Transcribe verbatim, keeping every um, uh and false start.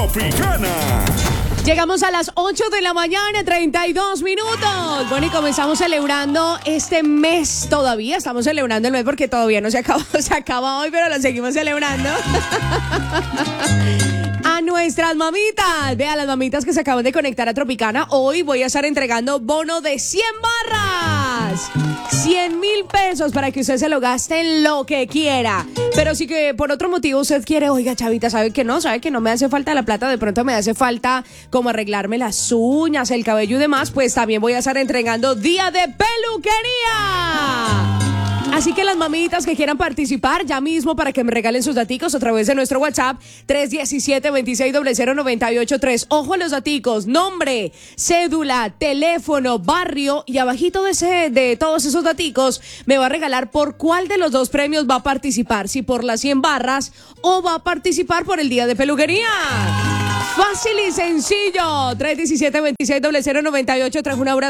Tropicana. Llegamos a las ocho de la mañana, treinta y dos minutos. Bueno, y comenzamos celebrando este mes todavía. Estamos celebrando el mes porque todavía no se acabó, se acaba hoy, pero lo seguimos celebrando. A nuestras mamitas. Vea, las mamitas que se acaban de conectar a Tropicana. Hoy voy a estar entregando bono de cien barras. cien mil pesos para que usted se lo gaste en lo que quiera. Pero si que por otro motivo usted quiere, oiga, chavita, ¿sabe que no? ¿Sabe que no me hace falta la plata? De pronto me hace falta como arreglarme las uñas, el cabello y demás. Pues también voy a estar entregando día de peluquería. Así que las mamitas que quieran participar ya mismo para que me regalen sus daticos a través de nuestro WhatsApp tres uno siete, dos seis cero cero, nueve ocho tres. Ojo a los daticos, nombre, cédula, teléfono, barrio y abajito de, ese, de todos esos daticos me va a regalar por cuál de los dos premios va a participar, si por las cien barras o va a participar por el día de peluquería. Fácil y sencillo. tres uno siete, dos seis cero cero, nueve ocho tres. Una hora